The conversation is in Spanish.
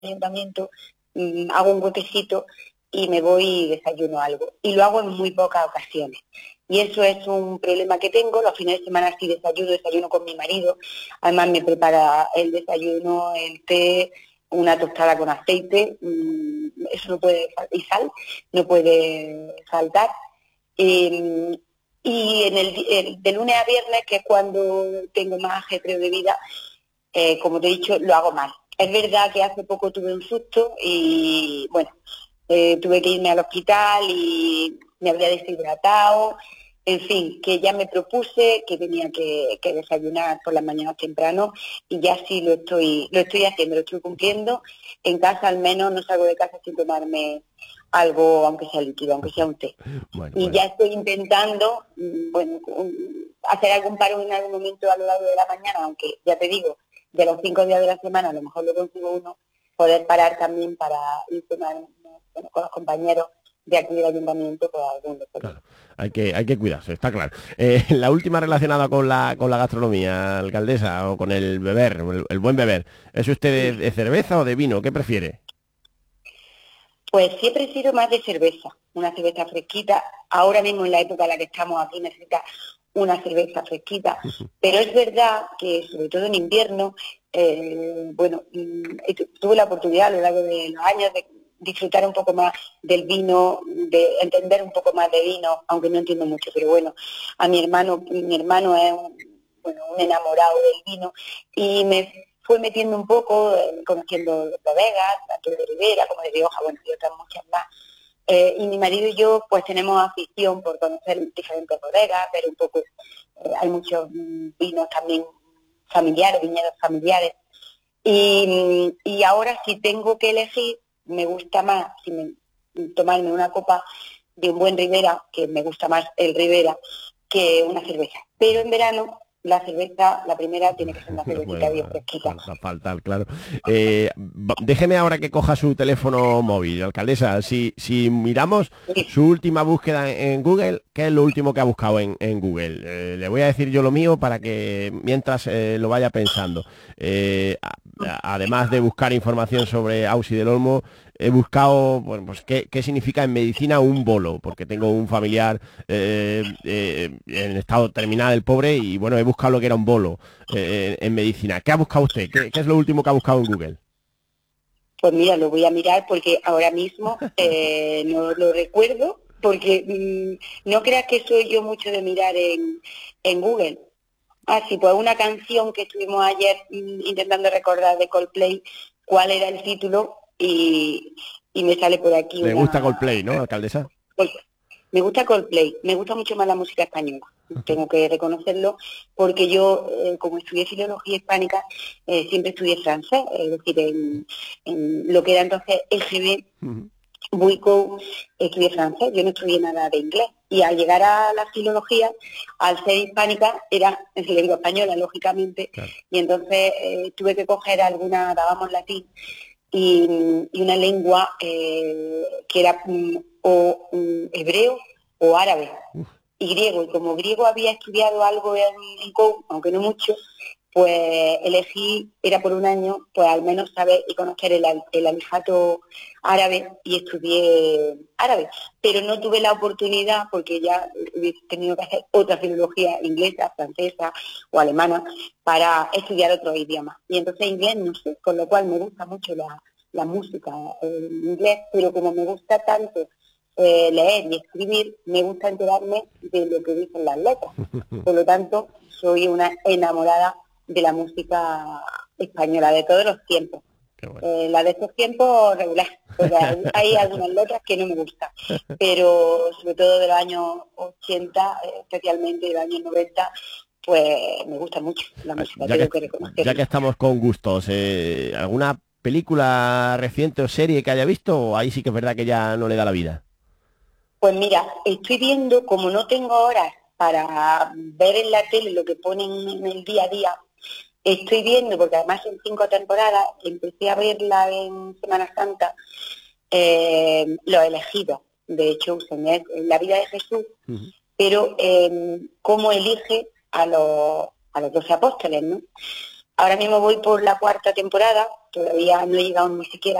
ayuntamiento, hago un huequecito y me voy y desayuno algo. Y lo hago en muy pocas ocasiones. Y eso es un problema que tengo. Los fines de semana sí desayuno con mi marido. Además me prepara el desayuno, el té, una tostada con aceite, eso no puede, y sal, no puede faltar. Y de lunes a viernes, que es cuando tengo más ajetreo de vida, como te he dicho, lo hago mal. Es verdad que hace poco tuve un susto y, bueno, tuve que irme al hospital y me había deshidratado. En fin, que ya me propuse que tenía que desayunar por las mañanas temprano y ya sí lo estoy haciendo, lo estoy cumpliendo. En casa al menos no salgo de casa sin tomarme algo, aunque sea líquido, aunque sea un té. Bueno, Y ya estoy intentando, hacer algún paro en algún momento a lo largo de la mañana, aunque ya te digo, de los 5 días de la semana a lo mejor lo consigo uno, poder parar también para ir tomar, con los compañeros de aquí del ayuntamiento por algún deporte. claro, hay que cuidarse, está claro. La última relacionada con la gastronomía, alcaldesa, o con el beber, el buen beber. ¿Es usted de cerveza o de vino? ¿Qué prefiere? Pues siempre he sido más de cerveza, una cerveza fresquita. Ahora mismo en la época en la que estamos aquí necesita una cerveza fresquita, pero es verdad que sobre todo en invierno, tuve la oportunidad a lo largo de los años de disfrutar un poco más del vino, de entender un poco más de vino, aunque no entiendo mucho, pero bueno, mi hermano es un enamorado del vino y me fue metiendo un poco, conociendo bodegas, tanto de Ribera como de Rioja, bueno, y otras muchas más. Y mi marido y yo pues tenemos afición por conocer diferentes bodegas, ver un poco, hay muchos vinos también familiares, viñedos familiares. Y ahora si tengo que elegir, me gusta más tomarme una copa de un buen Ribera, que me gusta más el Ribera, que una cerveza. Pero en verano la cerveza, la primera, tiene que ser una cervecita Bueno, bien fresquita. falta, claro. Déjeme ahora que coja su teléfono móvil, alcaldesa. Si miramos Sí. su última búsqueda en Google, ¿qué es lo último que ha buscado en Google? Le voy a decir yo lo mío para que mientras lo vaya pensando. Además de buscar información sobre Ausi del Olmo, he buscado, bueno, pues qué significa en medicina un bolo, porque tengo un familiar en estado terminal, el pobre, y bueno, he buscado lo que era un bolo en medicina. ¿Qué ha buscado usted? ¿Qué es lo último que ha buscado en Google? Pues mira, lo voy a mirar porque ahora mismo no lo recuerdo, porque no creas que soy yo mucho de mirar en Google. Ah, sí, pues una canción que estuvimos ayer intentando recordar de Coldplay, cuál era el título, y me sale por aquí Le gusta una... Coldplay, ¿no, alcaldesa? Pues, me gusta Coldplay, me gusta mucho más la música española, tengo que reconocerlo, porque yo, como estudié filología hispánica, siempre estudié francés, es decir, en lo que era entonces EGB, Ujú. Buico, estudié francés, yo no estudié nada de inglés. Y al llegar a la filología, al ser hispánica, era en lengua española, lógicamente, Claro. y entonces tuve que coger alguna, dábamos latín, y una lengua que era hebreo o árabe y griego. Y como griego había estudiado algo en COU, aunque no mucho, pues elegí, era por un año, pues al menos saber y conocer el alifato árabe y estudié árabe. Pero no tuve la oportunidad, porque ya hubiese tenido que hacer otra filología inglesa, francesa o alemana, para estudiar otros idiomas. Y entonces inglés no sé, con lo cual me gusta mucho la música en inglés, pero como me gusta tanto leer y escribir, me gusta enterarme de lo que dicen las letras. Por lo tanto, soy una enamorada de la música española de todos los tiempos. Qué bueno. La de estos tiempos regular, porque hay algunas letras que no me gustan, pero sobre todo de los años 80, especialmente de los años 90, pues me gusta mucho la música, Ya que, tengo que ya que reconocerlo. estamos con gustos, ¿alguna película reciente o serie que haya visto? ¿O ahí sí que es verdad que ya no le da la vida? Pues mira, estoy viendo, como no tengo horas para ver en la tele lo que ponen en el día a día, estoy viendo, porque además son 5 temporadas, empecé a verla en Semana Santa, Los Elegidos, de Chosen, es la vida de Jesús, Ujú. pero cómo elige a los 12 apóstoles, ¿no? Ahora mismo voy por la 4ª temporada, todavía no he llegado ni siquiera